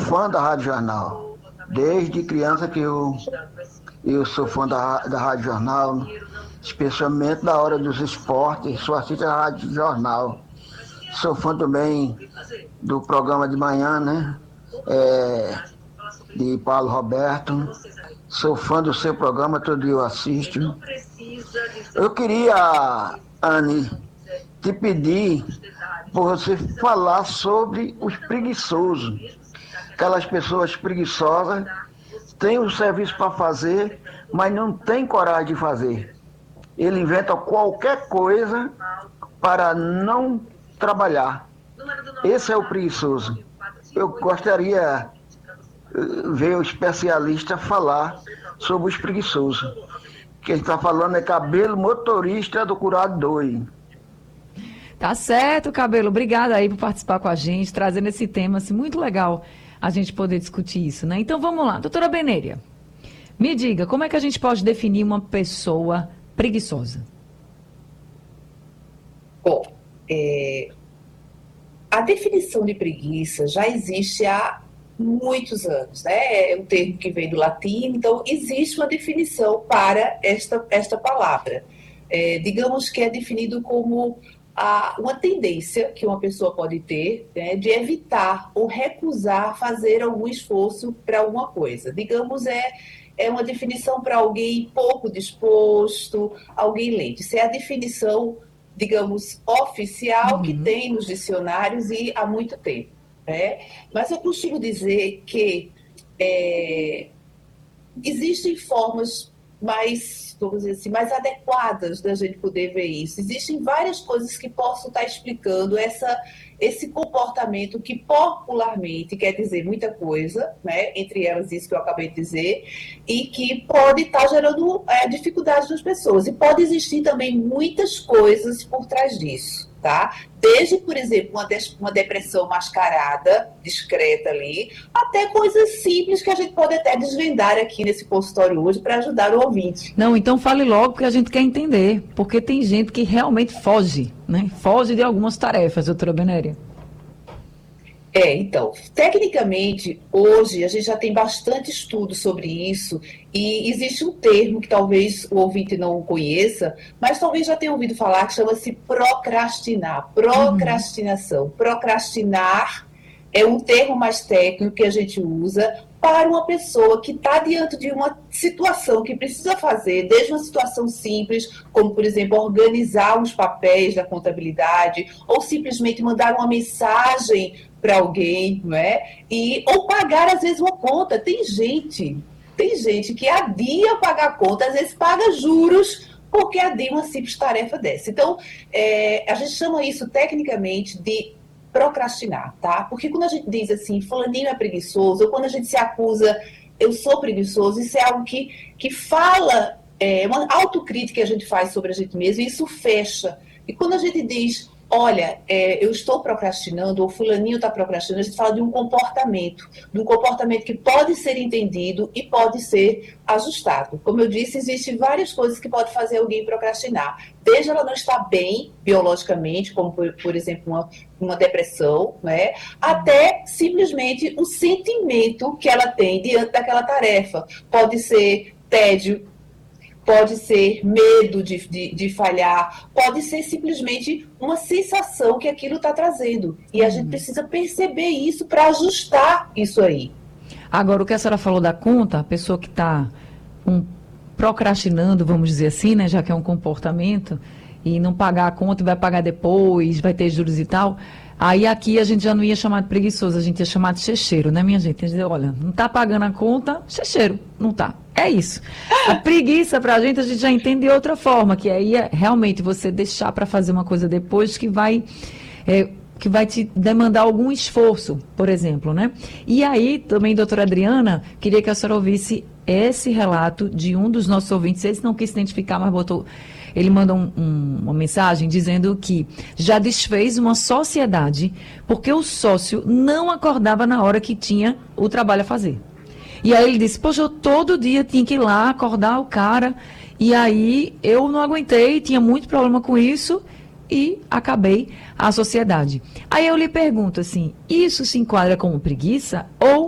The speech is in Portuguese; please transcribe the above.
fã da Rádio Jornal. Desde criança que eu sou fã da Rádio Jornal, especialmente na hora dos esportes, só assisto a Rádio Jornal. Sou fã também do programa de manhã, né? De Paulo Roberto. Sou fã do seu programa, todo dia eu assisto. Eu queria, Anne, te pedir para você falar sobre os preguiçosos. Aquelas pessoas preguiçosas têm o serviço para fazer, mas não tem coragem de fazer. Ele inventa qualquer coisa para não trabalhar. Esse é o preguiçoso. Eu gostaria de ver o especialista falar sobre os preguiçosos. Quem está falando é Cabelo, motorista do Curado 2. Tá certo, Cabelo. Obrigada aí por participar com a gente, trazendo esse tema assim, muito legal a gente poder discutir isso, né? Então vamos lá. Doutora Benéria, me diga, como é que a gente pode definir uma pessoa preguiçosa? Bom, a definição de preguiça já existe há muitos anos, né? É um termo que vem do latim, então existe uma definição para esta palavra. Digamos que é definido como uma tendência que uma pessoa pode ter, né, de evitar ou recusar fazer algum esforço para alguma coisa. Digamos, é uma definição para alguém pouco disposto, alguém lento. Isso é a definição, digamos, oficial que tem nos dicionários e há muito tempo. Né? Mas eu costumo dizer que existem formas mais, vamos dizer assim, mais adequadas da gente poder ver isso. Existem várias coisas que possam estar explicando esse comportamento que popularmente quer dizer muita coisa, né? Entre elas isso que eu acabei de dizer, e que pode estar gerando dificuldades nas pessoas. E pode existir também muitas coisas por trás disso. Tá? Desde, por exemplo, uma depressão mascarada, discreta ali, até coisas simples que a gente pode até desvendar aqui nesse consultório hoje para ajudar o ouvinte. Não, então fale logo que a gente quer entender, porque tem gente que realmente foge, né? Foge de algumas tarefas, doutora Benéria. Então, tecnicamente, hoje a gente já tem bastante estudo sobre isso e existe um termo que talvez o ouvinte não conheça, mas talvez já tenha ouvido falar, que chama-se procrastinar, procrastinação. Procrastinar é um termo mais técnico que a gente usa para uma pessoa que está diante de uma situação que precisa fazer, desde uma situação simples, como, por exemplo, organizar os papéis da contabilidade, ou simplesmente mandar uma mensagem para alguém, não é? Ou pagar, às vezes, uma conta. Tem gente que adia pagar a conta, às vezes paga juros, porque adia uma simples tarefa dessa. Então, a gente chama isso, tecnicamente, de procrastinar, tá? Porque quando a gente diz assim, fulaninho é preguiçoso, ou quando a gente se acusa, eu sou preguiçoso, isso é algo que fala, uma autocrítica que a gente faz sobre a gente mesmo, e isso fecha. E quando a gente diz, olha, eu estou procrastinando, ou fulaninho está procrastinando, a gente fala de um comportamento que pode ser entendido e pode ser ajustado. Como eu disse, existem várias coisas que podem fazer alguém procrastinar. Desde ela não estar bem biologicamente, como, por exemplo, uma depressão, né? Até simplesmente o sentimento que ela tem diante daquela tarefa. Pode ser tédio, pode ser medo de falhar, pode ser simplesmente uma sensação que aquilo está trazendo. E a gente precisa perceber isso para ajustar isso aí. Agora, o que a senhora falou da conta, a pessoa que está procrastinando, vamos dizer assim, né, já que é um comportamento, e não pagar a conta, vai pagar depois, vai ter juros e tal. Aí aqui a gente já não ia chamar de preguiçoso, a gente ia chamar de checheiro, né, minha gente? A gente ia dizer, olha, não está pagando a conta, checheiro, não está. É isso. A preguiça pra gente já entende de outra forma, que aí é realmente você deixar para fazer uma coisa depois que vai te demandar algum esforço, por exemplo, né? E aí, também, doutora Adriana, queria que a senhora ouvisse esse relato de um dos nossos ouvintes, esse não quis identificar, mas botou... Ele mandou uma mensagem dizendo que já desfez uma sociedade porque o sócio não acordava na hora que tinha o trabalho a fazer. E aí ele disse, poxa, eu todo dia tinha que ir lá acordar o cara, e aí eu não aguentei, tinha muito problema com isso, e acabei a sociedade. Aí eu lhe pergunto assim, isso se enquadra como preguiça ou